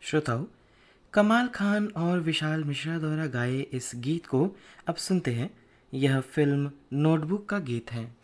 श्रोताओं, कमाल खान और विशाल मिश्रा द्वारा गाए इस गीत को अब सुनते हैं। यह फिल्म नोटबुक का गीत है।